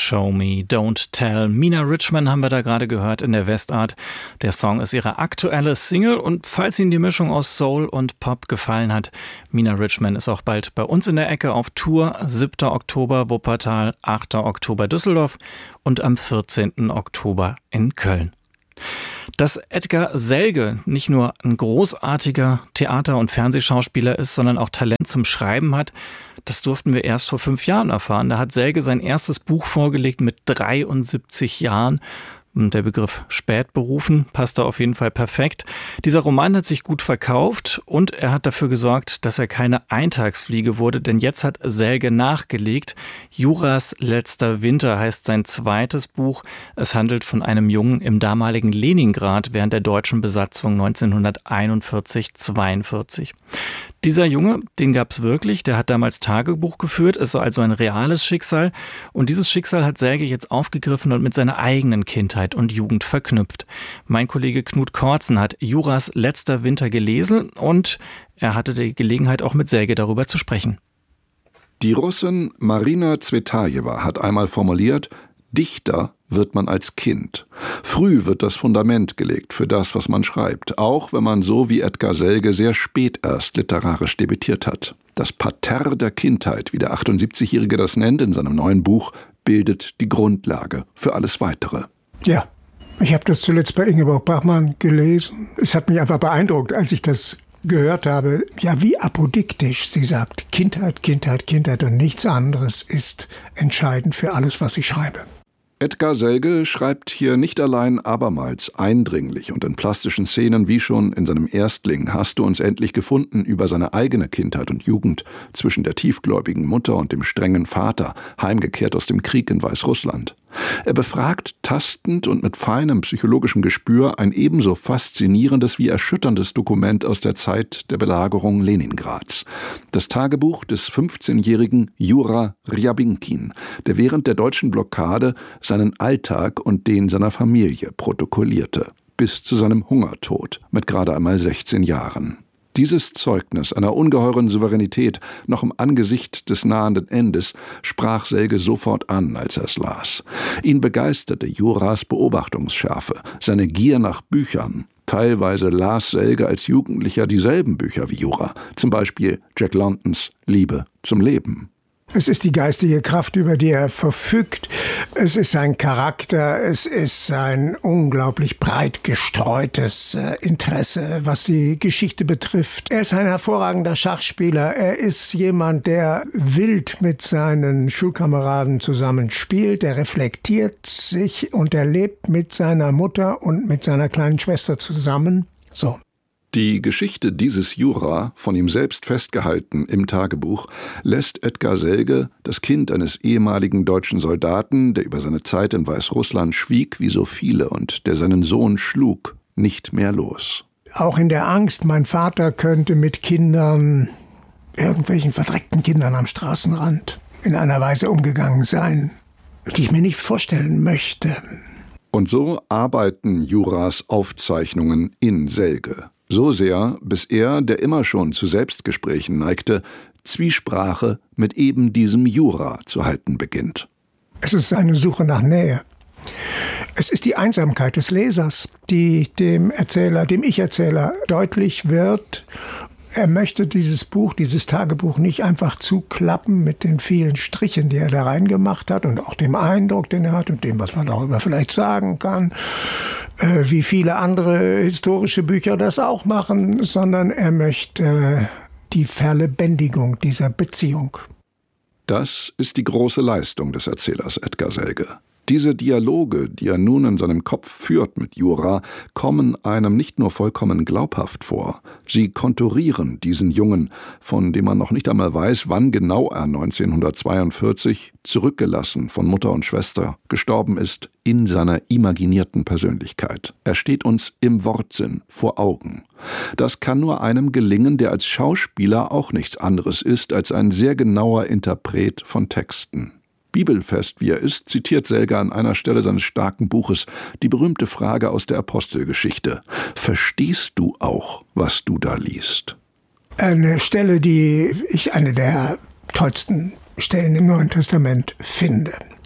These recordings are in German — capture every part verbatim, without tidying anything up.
Show Me, Don't Tell. Mina Richman haben wir da gerade gehört in der Westart. Der Song ist ihre aktuelle Single und falls Ihnen die Mischung aus Soul und Pop gefallen hat, Mina Richman ist auch bald bei uns in der Ecke auf Tour. siebter Oktober Wuppertal, achter Oktober Düsseldorf und am vierzehnten Oktober in Köln. Dass Edgar Selge nicht nur ein großartiger Theater- und Fernsehschauspieler ist, sondern auch Talent zum Schreiben hat, das durften wir erst vor fünf Jahren erfahren. Da hat Selge sein erstes Buch vorgelegt mit dreiundsiebzig Jahren. Der Begriff spätberufen passt da auf jeden Fall perfekt. Dieser Roman hat sich gut verkauft und er hat dafür gesorgt, dass er keine Eintagsfliege wurde, denn jetzt hat Selge nachgelegt. Juras letzter Winter heißt sein zweites Buch. Es handelt von einem Jungen im damaligen Leningrad während der deutschen Besatzung neunzehnhunderteinundvierzig zweiundvierzig. Dieser Junge, den gab es wirklich, der hat damals Tagebuch geführt, ist also ein reales Schicksal und dieses Schicksal hat Selge jetzt aufgegriffen und mit seiner eigenen Kindheit und Jugend verknüpft. Mein Kollege Knut Kortzen hat Juras letzter Winter gelesen und er hatte die Gelegenheit, auch mit Selge darüber zu sprechen. Die Russin Marina Zvetajewa hat einmal formuliert: Dichter wird man als Kind. Früh wird das Fundament gelegt für das, was man schreibt, auch wenn man so wie Edgar Selge sehr spät erst literarisch debütiert hat. Das Parterre der Kindheit, wie der achtundsiebzigjährige das nennt in seinem neuen Buch, bildet die Grundlage für alles Weitere. Ja, ich habe das zuletzt bei Ingeborg Bachmann gelesen. Es hat mich einfach beeindruckt, als ich das gehört habe, ja, wie apodiktisch sie sagt, Kindheit, Kindheit, Kindheit und nichts anderes ist entscheidend für alles, was ich schreibe. Edgar Selge schreibt hier nicht allein abermals eindringlich und in plastischen Szenen wie schon in seinem Erstling Hast du uns endlich gefunden über seine eigene Kindheit und Jugend zwischen der tiefgläubigen Mutter und dem strengen Vater, heimgekehrt aus dem Krieg in Weißrussland. Er befragt tastend und mit feinem psychologischem Gespür ein ebenso faszinierendes wie erschütterndes Dokument aus der Zeit der Belagerung Leningrads. Das Tagebuch des fünfzehnjährigen Jura Rjabinkin, der während der deutschen Blockade seinen Alltag und den seiner Familie protokollierte, bis zu seinem Hungertod mit gerade einmal sechzehn Jahren. Dieses Zeugnis einer ungeheuren Souveränität noch im Angesicht des nahenden Endes sprach Selge sofort an, als er es las. Ihn begeisterte Juras Beobachtungsschärfe, seine Gier nach Büchern. Teilweise las Selge als Jugendlicher dieselben Bücher wie Jura, zum Beispiel Jack Londons Liebe zum Leben. Es ist die geistige Kraft, über die er verfügt. Es ist sein Charakter. Es ist sein unglaublich breit gestreutes Interesse, was die Geschichte betrifft. Er ist ein hervorragender Schachspieler. Er ist jemand, der wild mit seinen Schulkameraden zusammen spielt. Er reflektiert sich und er lebt mit seiner Mutter und mit seiner kleinen Schwester zusammen. So. Die Geschichte dieses Jura, von ihm selbst festgehalten im Tagebuch, lässt Edgar Selge, das Kind eines ehemaligen deutschen Soldaten, der über seine Zeit in Weißrussland schwieg wie so viele und der seinen Sohn schlug, nicht mehr los. Auch in der Angst, mein Vater könnte mit Kindern, irgendwelchen verdreckten Kindern am Straßenrand, in einer Weise umgegangen sein, die ich mir nicht vorstellen möchte. Und so arbeiten Juras Aufzeichnungen in Selge. So sehr, bis er, der immer schon zu Selbstgesprächen neigte, Zwiesprache mit eben diesem Jura zu halten beginnt. Es ist eine Suche nach Nähe. Es ist die Einsamkeit des Lesers, die dem Erzähler, dem Ich-Erzähler deutlich wird. Er möchte dieses Buch, dieses Tagebuch nicht einfach zuklappen mit den vielen Strichen, die er da reingemacht hat und auch dem Eindruck, den er hat und dem, was man darüber vielleicht sagen kann, äh, wie viele andere historische Bücher das auch machen, sondern er möchte äh, die Verlebendigung dieser Beziehung. Das ist die große Leistung des Erzählers Edgar Selge. Diese Dialoge, die er nun in seinem Kopf führt mit Jura, kommen einem nicht nur vollkommen glaubhaft vor. Sie konturieren diesen Jungen, von dem man noch nicht einmal weiß, wann genau er neunzehnhundertzweiundvierzig, zurückgelassen von Mutter und Schwester, gestorben ist, in seiner imaginierten Persönlichkeit. Er steht uns im Wortsinn vor Augen. Das kann nur einem gelingen, der als Schauspieler auch nichts anderes ist als ein sehr genauer Interpret von Texten. Bibelfest wie er ist, zitiert Selge an einer Stelle seines starken Buches die berühmte Frage aus der Apostelgeschichte: Verstehst du auch, was du da liest? Eine Stelle, die ich eine der tollsten Stellen im Neuen Testament finde.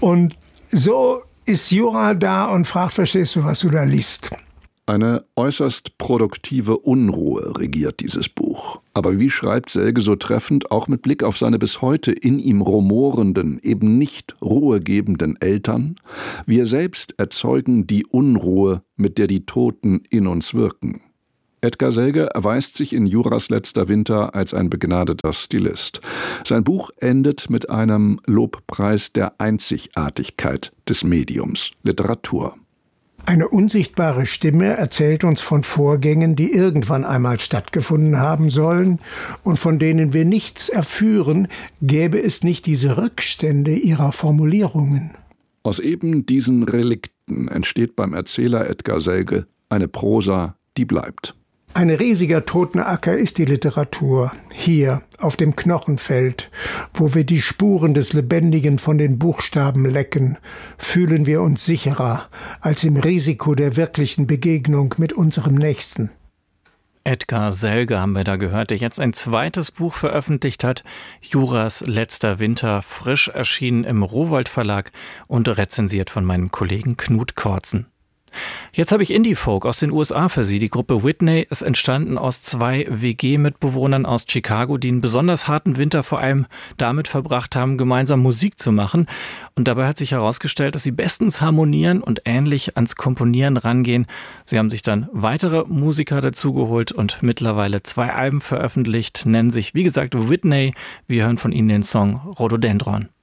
Und so ist Jura da und fragt, verstehst du, was du da liest? Eine äußerst produktive Unruhe regiert dieses Buch. Aber wie schreibt Selge so treffend, auch mit Blick auf seine bis heute in ihm rumorenden, eben nicht ruhegebenden Eltern: Wir selbst erzeugen die Unruhe, mit der die Toten in uns wirken. Edgar Selge erweist sich in Juras letzter Winter als ein begnadeter Stilist. Sein Buch endet mit einem Lobpreis der Einzigartigkeit des Mediums Literatur. Eine unsichtbare Stimme erzählt uns von Vorgängen, die irgendwann einmal stattgefunden haben sollen und von denen wir nichts erführen, gäbe es nicht diese Rückstände ihrer Formulierungen. Aus eben diesen Relikten entsteht beim Erzähler Edgar Selge eine Prosa, die bleibt. Ein riesiger Totenacker ist die Literatur, hier auf dem Knochenfeld, wo wir die Spuren des Lebendigen von den Buchstaben lecken, fühlen wir uns sicherer als im Risiko der wirklichen Begegnung mit unserem Nächsten. Edgar Selge haben wir da gehört, der jetzt ein zweites Buch veröffentlicht hat, Juras letzter Winter, frisch erschienen im Rowohlt Verlag und rezensiert von meinem Kollegen Knut Kortzen. Jetzt habe ich Indie-Folk aus den U S A für Sie. Die Gruppe Whitney ist entstanden aus zwei W G-Mitbewohnern aus Chicago, die einen besonders harten Winter vor allem damit verbracht haben, gemeinsam Musik zu machen. Und dabei hat sich herausgestellt, dass sie bestens harmonieren und ähnlich ans Komponieren rangehen. Sie haben sich dann weitere Musiker dazugeholt und mittlerweile zwei Alben veröffentlicht, nennen sich, wie gesagt, Whitney. Wir hören von ihnen den Song Rhododendron.